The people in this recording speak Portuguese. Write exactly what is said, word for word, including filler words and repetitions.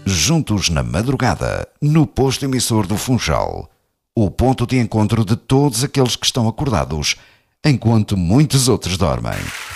juntos na madrugada, no posto emissor do Funchal. O ponto de encontro de todos aqueles que estão acordados, enquanto muitos outros dormem.